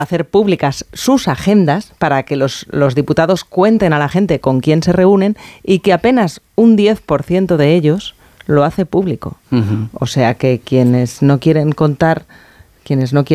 hacer públicas sus agendas para que los diputados cuenten a la gente con quién se reúnen y que apenas un 10% de ellos lo hace público. O sea que quienes no quieren contar, quienes no quieren